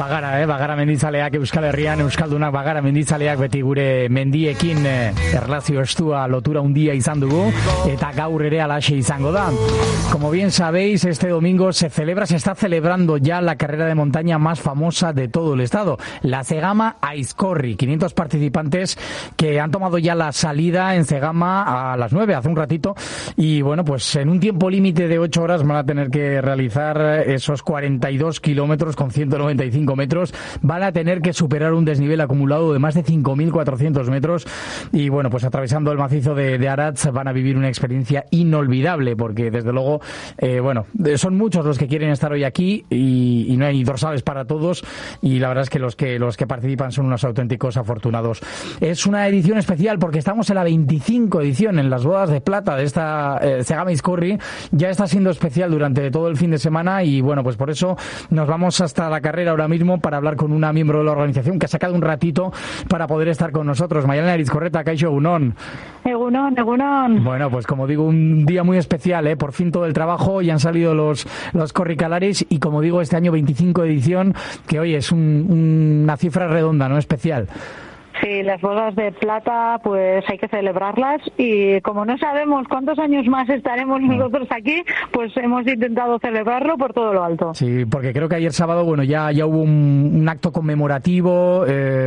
Bagara menditzaleak Euskal Herrian, Euskaldunak bagara menditzaleak beti gure mendiekin erlazio estua, lotura handia izan dugu, eta gaur ere alaxe izango da. Como bien sabéis, este domingo se está celebrando ya la carrera de montaña más famosa de todo el estado, la Cegama Aizkorri. 500 participantes que han tomado ya la salida en Cegama a las 9, hace un ratito, y bueno, pues en un tiempo límite de 8 horas van a tener que realizar esos 42 kilómetros con 195 metros, van a tener que superar un desnivel acumulado de más de 5.400 metros y bueno, pues atravesando el macizo de Aratz van a vivir una experiencia inolvidable porque desde luego, son muchos los que quieren estar hoy aquí y no hay dorsales para todos y la verdad es que los que participan son unos auténticos afortunados. Es una edición especial porque estamos en la 25 edición, en las bodas de plata de esta Cegama Aizkorri. Ya está siendo especial durante todo el fin de semana y bueno, pues por eso nos vamos hasta la carrera ahora mismo para hablar con una miembro de la organización que ha sacado un ratito para poder estar con nosotros. Maialen Arizkorreta, kaixo, egunon. Egunon. Bueno, pues como digo, un día muy especial, por fin todo el trabajo, ya han salido los corricalares y como digo, este año 25 edición, que hoy es una cifra redonda, ¿no? Especial. Sí, las bodas de plata pues hay que celebrarlas y como no sabemos cuántos años más estaremos nosotros aquí, pues hemos intentado celebrarlo por todo lo alto. Sí, porque creo que ayer sábado, ya hubo un acto conmemorativo,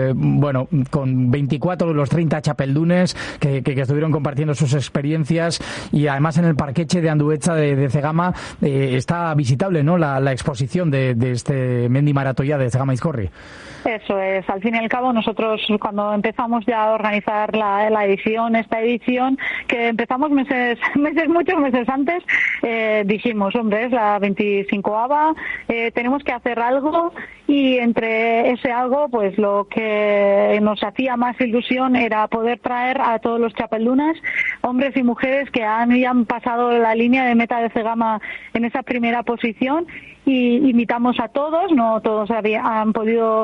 con 24 de los 30 chapeldunes que estuvieron compartiendo sus experiencias y además en el parqueche de Andueza de Cegama está visitable, ¿no? La exposición de este Mendi Maratoia de Cegama Aizkorri. Eso es, al fin y al cabo nosotros cuando empezamos ya a organizar esta edición, que empezamos muchos meses antes, dijimos, hombre, es la 25ª, tenemos que hacer algo y entre ese algo, pues lo que nos hacía más ilusión era poder traer a todos los chapeldunas, hombres y mujeres que han pasado la línea de meta de Cegama en esa primera posición y invitamos a todos, no todos han podido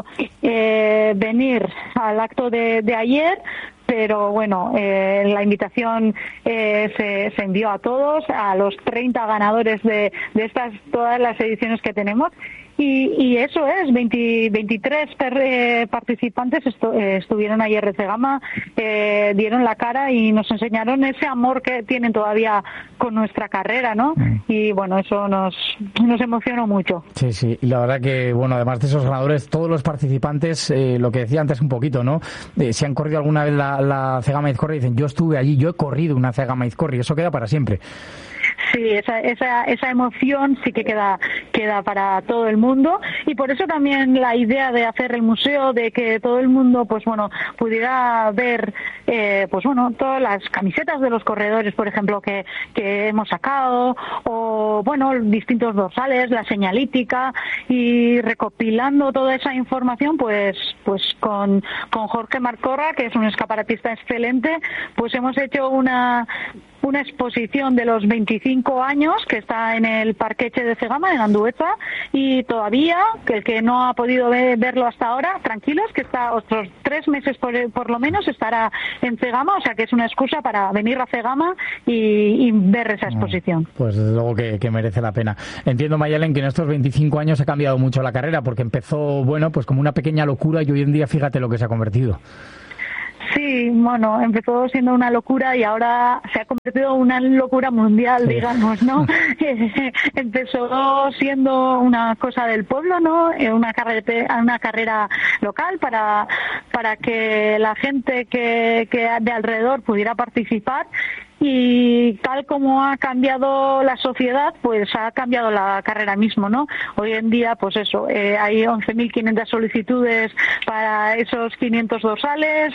venir al acto de ayer, pero bueno, la invitación se envió a todos, a los 30 ganadores de todas las ediciones que tenemos. Y eso es, 23 participantes estuvieron ayer de Cegama, dieron la cara y nos enseñaron ese amor que tienen todavía con nuestra carrera, ¿no? Y bueno, eso nos emocionó mucho. Sí, y la verdad que, además de esos ganadores, todos los participantes, lo que decía antes un poquito, ¿no? Si han corrido alguna vez la Cegama Aizkorri, dicen, yo estuve allí, yo he corrido una Cegama Aizkorri, eso queda para siempre. Sí, esa emoción sí que queda para todo el mundo y por eso también la idea de hacer el museo, de que todo el mundo pudiera ver todas las camisetas de los corredores, por ejemplo, que hemos sacado o distintos dorsales, la señalítica y recopilando toda esa información pues con Jorge Marcorra, que es un escaparatista excelente, pues hemos hecho una exposición de los 25 años que está en el parqueche de Cegama, en Andueza, y todavía, que el que no ha podido verlo hasta ahora, tranquilos, que está otros 3 meses por lo menos estará en Cegama, o sea que es una excusa para venir a Cegama y ver esa exposición. Pues desde luego que merece la pena. Entiendo, Maialen, que en estos 25 años ha cambiado mucho la carrera, porque empezó, como una pequeña locura y hoy en día fíjate lo que se ha convertido. Sí, empezó siendo una locura y ahora se ha convertido en una locura mundial, digamos, ¿no? Empezó siendo una cosa del pueblo, ¿no? Una carrera local para que la gente que de alrededor pudiera participar. Y tal como ha cambiado la sociedad, pues ha cambiado la carrera mismo, ¿no? Hoy en día, pues eso, hay 11.500 solicitudes para esos 500 dorsales,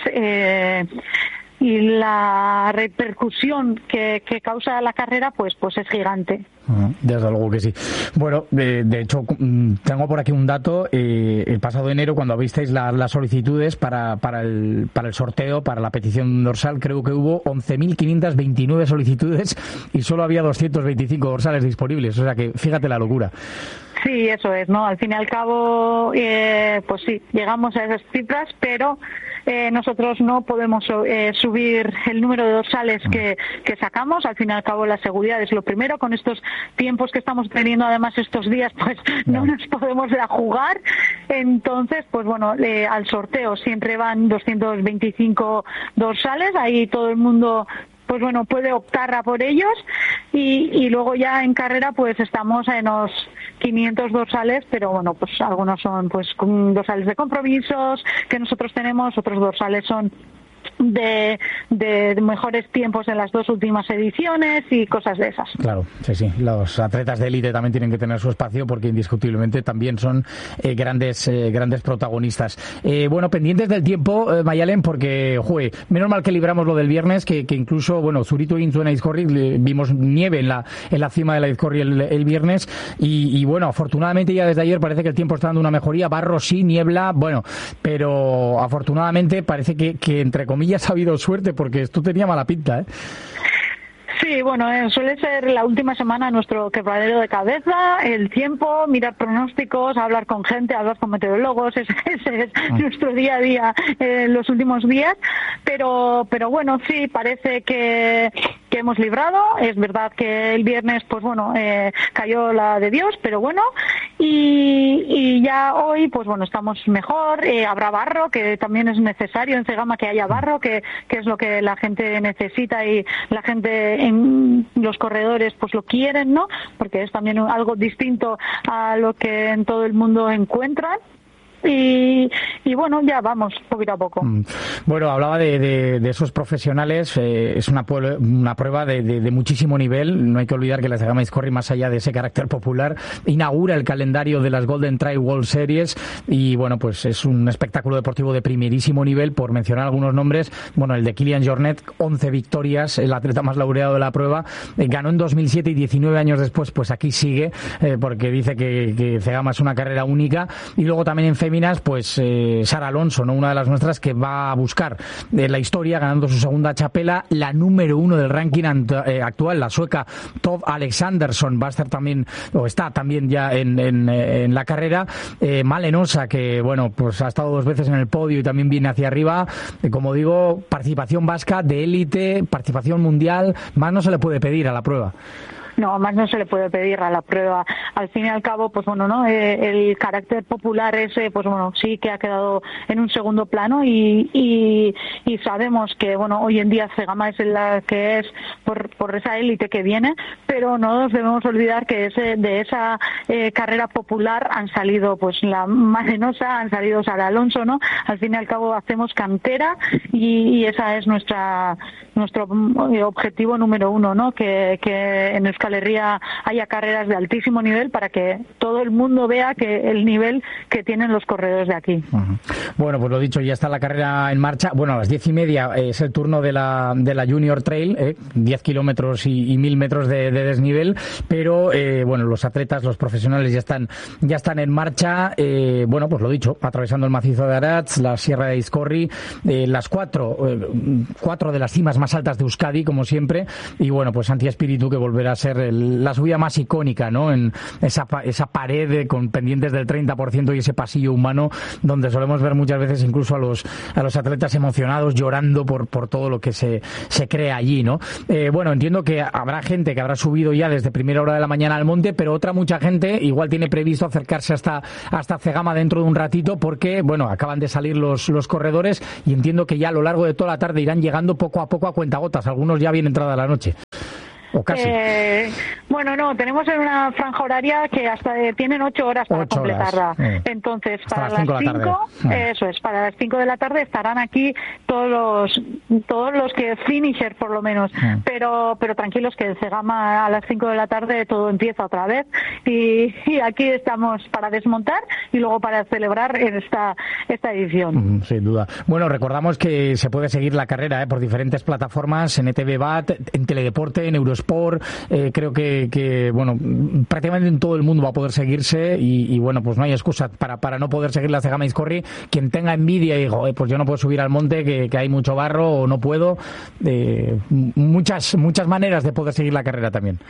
y la repercusión que causa la carrera pues es gigante. Desde luego que sí. Bueno, de hecho, tengo por aquí un dato. El pasado enero, cuando abristeis las solicitudes para el sorteo, para la petición dorsal, creo que hubo 11.529 solicitudes y solo había 225 dorsales disponibles. O sea que fíjate la locura. Sí, eso es, ¿no? Al fin y al cabo, pues sí, llegamos a esas cifras, pero nosotros no podemos subir el número de dorsales que sacamos. Al fin y al cabo, la seguridad es lo primero. Con estos tiempos que estamos teniendo, además, estos días, pues no nos podemos la jugar. Entonces, pues bueno, al sorteo siempre van 225 dorsales, ahí todo el mundo pues bueno, puede optar a por ellos y luego ya en carrera pues estamos en los 500 dorsales, pero bueno, pues algunos son pues dorsales de compromisos que nosotros tenemos, otros dorsales son de mejores tiempos en las 2 últimas ediciones y cosas de esas. Claro, sí. Los atletas de élite también tienen que tener su espacio porque indiscutiblemente también son grandes protagonistas. Bueno, pendientes del tiempo, Mayalen, porque, menos mal que libramos lo del viernes, que incluso, bueno, Zurito y Inzuen Aizkorri vimos nieve en la cima de la Aizkorri el viernes y bueno, afortunadamente ya desde ayer parece que el tiempo está dando una mejoría, barro sí, niebla, bueno, pero afortunadamente parece que entre comillas ha habido suerte porque esto tenía mala pinta, ¿eh? Sí, bueno, suele ser la última semana nuestro quebradero de cabeza, el tiempo, mirar pronósticos, hablar con gente, hablar con meteorólogos, ese es nuestro día a día los últimos días, pero bueno, sí, parece que hemos librado. Es verdad que el viernes, pues bueno, cayó la de Dios, pero bueno, y ya hoy, pues bueno, estamos mejor, habrá barro, que también es necesario en Zegama que haya barro, que es lo que la gente necesita y la gente en los corredores pues lo quieren, ¿no? Porque es también algo distinto a lo que en todo el mundo encuentran. Y bueno, ya vamos poquito a poco. Bueno, hablaba de esos profesionales, es una prueba de muchísimo nivel. No hay que olvidar que la Zegama Aizkorri, más allá de ese carácter popular, inaugura el calendario de las Golden Trail World Series y bueno, pues es un espectáculo deportivo de primerísimo nivel, por mencionar algunos nombres. Bueno, el de Kilian Jornet, 11 victorias, el atleta más laureado de la prueba, ganó en 2007 y 19 años después, pues aquí sigue, porque dice que Zegama es una carrera única. Y luego también en féminas, pues Sara Alonso, ¿no? Una de las nuestras que va a buscar la historia, ganando su segunda chapela, la número 1 del ranking actual, la sueca Tove Alexandersson, va a estar también, o está también ya en la carrera. Malen Osa, que bueno, pues ha estado 2 veces en el podio y también viene hacia arriba. Como digo, participación vasca de élite, participación mundial, más no se le puede pedir a la prueba. No, más no se le puede pedir a la prueba. Al fin y al cabo, pues bueno, ¿no? El carácter popular ese, pues bueno, sí que ha quedado en un segundo plano y sabemos que, bueno, hoy en día Zegama es la que es por esa élite que viene, pero no nos debemos olvidar que de esa carrera popular han salido, pues la Malen Osa, han salido Sara Alonso, ¿no? Al fin y al cabo hacemos cantera y esa es nuestro objetivo número 1, ¿no? Que en Euskal Herria haya carreras de altísimo nivel para que todo el mundo vea que el nivel que tienen los corredores de aquí. Bueno, pues lo dicho, ya está la carrera en marcha. Bueno, a las 10:30 es el turno de la Junior Trail, 10 kilómetros y 1000 metros de desnivel, pero bueno, los atletas, los profesionales ya están en marcha. Bueno, pues lo dicho, atravesando el macizo de Aratz, la Sierra de Aizkorri, las cuatro de las cimas más altas de Euskadi, como siempre, y bueno, pues Santi Espíritu, que volverá a ser la subida más icónica, ¿no? En esa pared con pendientes del 30% y ese pasillo humano donde solemos ver muchas veces incluso a los atletas emocionados llorando por todo lo que se crea allí, ¿no? Bueno, entiendo que habrá gente que habrá subido ya desde primera hora de la mañana al monte, pero mucha gente igual tiene previsto acercarse hasta Zegama dentro de un ratito porque, bueno, acaban de salir los corredores y entiendo que ya a lo largo de toda la tarde irán llegando poco a poco a cuentagotas, algunos ya bien entrada la noche. O casi. Bueno, no, tenemos en una franja horaria que hasta tienen 8 horas para completarla. Entonces, para las 5, eso es, para las 5 de la tarde estarán aquí todos los que finisher por lo menos, pero tranquilos que en Zegama a las 5 de la tarde todo empieza otra vez y aquí estamos para desmontar y luego para celebrar esta edición. Sin duda. Bueno, recordamos que se puede seguir la carrera por diferentes plataformas, en ETV BAT, en Teledeporte, en Eurosport. Creo que bueno, prácticamente en todo el mundo va a poder seguirse y bueno, pues no hay excusa para no poder seguir la Zegama Aizkorri. Quien tenga envidia y digo, pues yo no puedo subir al monte, que hay mucho barro o no puedo, muchas maneras de poder seguir la carrera también.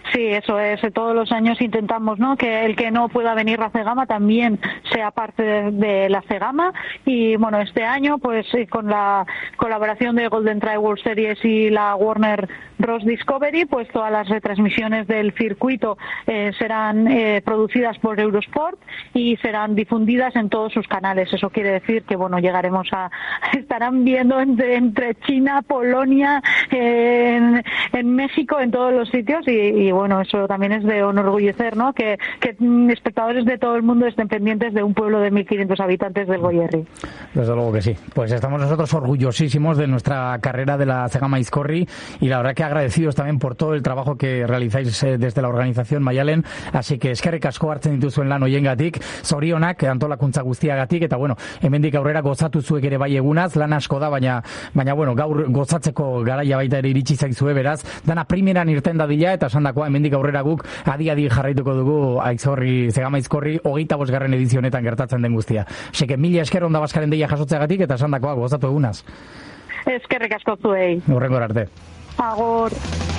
Sí, eso es. Todos los años intentamos, ¿no?, que el que no pueda venir a Cegama también sea parte de la Cegama. Y bueno, este año, pues con la colaboración de Golden Trail World Series y la Warner Bros. Discovery, pues todas las retransmisiones del circuito serán producidas por Eurosport y serán difundidas en todos sus canales. Eso quiere decir que bueno, llegaremos estarán viendo entre China, Polonia, en México, en todos los sitios y bueno, eso también es de enorgullecer, ¿no?, que espectadores de todo el mundo estén pendientes de un pueblo de 1.500 habitantes del Goierri. Desde luego que sí. Pues estamos nosotros orgullosísimos de nuestra carrera de la Cegama Aizkorri y la verdad que agradecidos también por todo el trabajo que realizáis desde la organización Maialen, así que eskerrik asko hartzen dituzuen lan hoiengatik, zorionak antolakuntza guztiagatik eta bueno, hemendik aurrera gozatu zuek ere bai egunaz, lan asko da, baina bueno, gaur gozatzeko garaia baita ere iritsi zaizue, beraz, dana primeran irten dadila eta esandakoa hemendik aurrera guk adi jarraituko dugu Cegama Aizkorri 25. edizio honetan gertatzen den guztia. Seke, mila esker Onda Baskaren deia jasotzeagatik eta esandakoa gozatu egunaz. Eskerrik asko zuei. Hurrengora arte. Agur.